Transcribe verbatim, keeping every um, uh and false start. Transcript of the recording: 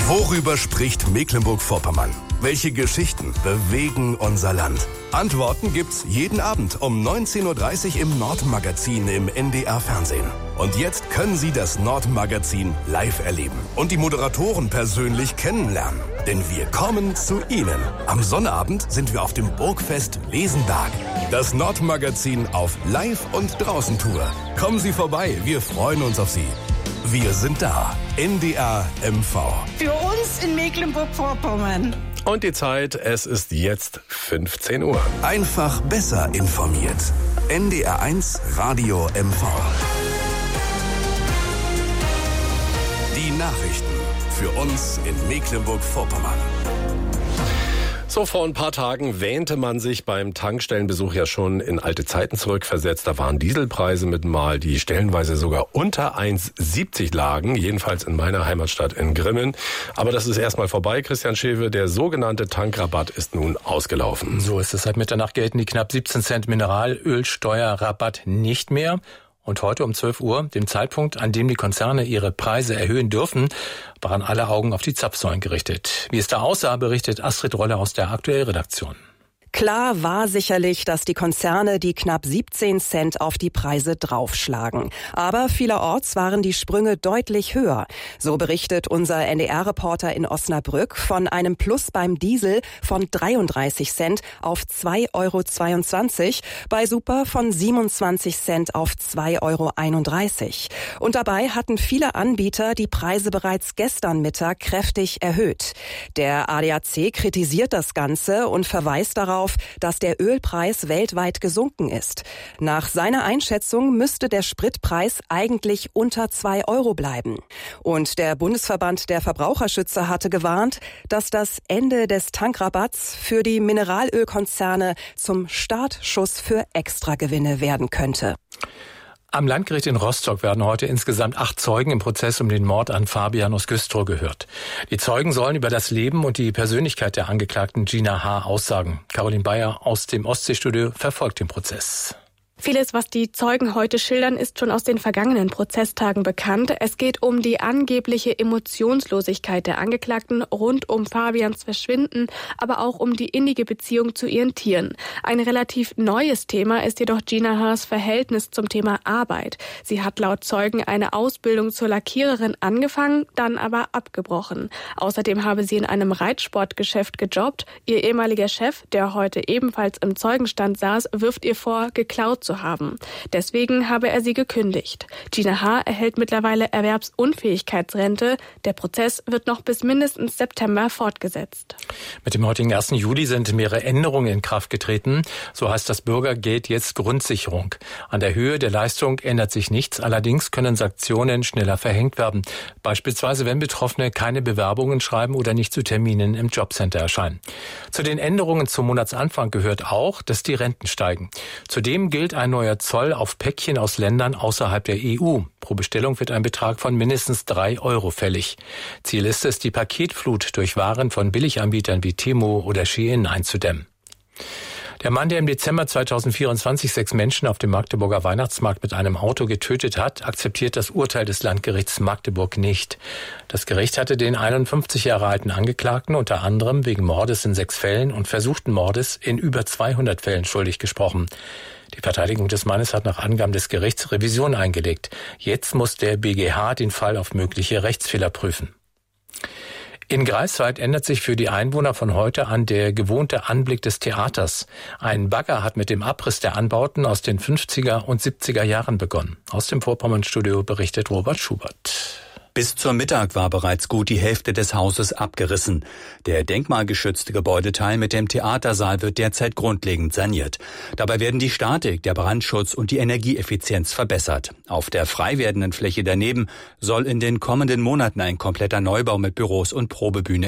Worüber spricht Mecklenburg-Vorpommern? Welche Geschichten bewegen unser Land? Antworten gibt's jeden Abend um neunzehn Uhr dreißig im Nordmagazin im N D R-Fernsehen. Und jetzt können Sie das Nordmagazin live erleben und die Moderatoren persönlich kennenlernen. Denn wir kommen zu Ihnen. Am Sonnabend sind wir auf dem Burgfest Lesenberg. Das Nordmagazin auf Live- und Draußen-Tour. Kommen Sie vorbei, wir freuen uns auf Sie. Wir sind da. N D R M V. Für uns in Mecklenburg-Vorpommern. Und die Zeit, es ist jetzt fünfzehn Uhr. Einfach besser informiert. N D R eins Radio M V. Die Nachrichten für uns in Mecklenburg-Vorpommern. So, vor ein paar Tagen wähnte man sich beim Tankstellenbesuch ja schon in alte Zeiten zurückversetzt. Da waren Dieselpreise mit mal, die stellenweise sogar unter eins siebzig lagen, jedenfalls in meiner Heimatstadt in Grimmen. Aber das ist erstmal vorbei, Christian Schewe. Der sogenannte Tankrabatt ist nun ausgelaufen. So ist es. Seit Mitternacht gelten die knapp siebzehn Cent Mineralölsteuerrabatt nicht mehr. Und heute um zwölf Uhr, dem Zeitpunkt, an dem die Konzerne ihre Preise erhöhen dürfen, waren alle Augen auf die Zapfsäulen gerichtet. Wie es da aussah, berichtet Astrid Rolle aus der Aktuellredaktion. Klar war sicherlich, dass die Konzerne die knapp siebzehn Cent auf die Preise draufschlagen. Aber vielerorts waren die Sprünge deutlich höher. So berichtet unser N D R-Reporter in Osnabrück von einem Plus beim Diesel von dreiunddreißig Cent auf zwei Euro zweiundzwanzig, bei Super von siebenundzwanzig Cent auf zwei Euro einunddreißig. Und dabei hatten viele Anbieter die Preise bereits gestern Mittag kräftig erhöht. Der A D A C kritisiert das Ganze und verweist darauf, dass der Ölpreis weltweit gesunken ist. Nach seiner Einschätzung müsste der Spritpreis eigentlich unter zwei Euro bleiben. Und der Bundesverband der Verbraucherschützer hatte gewarnt, dass das Ende des Tankrabatts für die Mineralölkonzerne zum Startschuss für Extragewinne werden könnte. Am Landgericht in Rostock werden heute insgesamt acht Zeugen im Prozess um den Mord an Fabian aus Güstrow gehört. Die Zeugen sollen über das Leben und die Persönlichkeit der Angeklagten Gina H. aussagen. Caroline Bayer aus dem Ostseestudio verfolgt den Prozess. Vieles, was die Zeugen heute schildern, ist schon aus den vergangenen Prozesstagen bekannt. Es geht um die angebliche Emotionslosigkeit der Angeklagten rund um Fabians Verschwinden, aber auch um die innige Beziehung zu ihren Tieren. Ein relativ neues Thema ist jedoch Gina H.'s Verhältnis zum Thema Arbeit. Sie hat laut Zeugen eine Ausbildung zur Lackiererin angefangen, dann aber abgebrochen. Außerdem habe sie in einem Reitsportgeschäft gejobbt. Ihr ehemaliger Chef, der heute ebenfalls im Zeugenstand saß, wirft ihr vor, geklaut zu haben. Deswegen habe er sie gekündigt. Gina H. erhält mittlerweile Erwerbsunfähigkeitsrente. Der Prozess wird noch bis mindestens September fortgesetzt. Mit dem heutigen ersten Juli sind mehrere Änderungen in Kraft getreten. So heißt das Bürgergeld jetzt Grundsicherung. An der Höhe der Leistung ändert sich nichts. Allerdings können Sanktionen schneller verhängt werden. Beispielsweise, wenn Betroffene keine Bewerbungen schreiben oder nicht zu Terminen im Jobcenter erscheinen. Zu den Änderungen zum Monatsanfang gehört auch, dass die Renten steigen. Zudem gilt ein neuer Zoll auf Päckchen aus Ländern außerhalb der E U. Pro Bestellung wird ein Betrag von mindestens drei Euro fällig. Ziel ist es, die Paketflut durch Waren von Billiganbietern wie Temu oder Shein einzudämmen. Der Mann, der im Dezember zweitausendvierundzwanzig sechs Menschen auf dem Magdeburger Weihnachtsmarkt mit einem Auto getötet hat, akzeptiert das Urteil des Landgerichts Magdeburg nicht. Das Gericht hatte den einundfünfzig Jahre alten Angeklagten unter anderem wegen Mordes in sechs Fällen und versuchten Mordes in über zweihundert Fällen schuldig gesprochen. Die Verteidigung des Mannes hat nach Angaben des Gerichts Revision eingelegt. Jetzt muss der B G H den Fall auf mögliche Rechtsfehler prüfen. In Greifswald ändert sich für die Einwohner von heute an der gewohnte Anblick des Theaters. Ein Bagger hat mit dem Abriss der Anbauten aus den fünfziger und siebziger Jahren begonnen. Aus dem Vorpommernstudio berichtet Robert Schubert. Bis zur Mittag war bereits gut die Hälfte des Hauses abgerissen. Der denkmalgeschützte Gebäudeteil mit dem Theatersaal wird derzeit grundlegend saniert. Dabei werden die Statik, der Brandschutz und die Energieeffizienz verbessert. Auf der frei werdenden Fläche daneben soll in den kommenden Monaten ein kompletter Neubau mit Büros und Probebühne